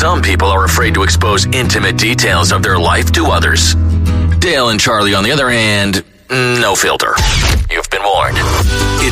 Some people are afraid to expose intimate details of their life to others. Dale and Charlie, on the other hand, no filter. You've been warned. It's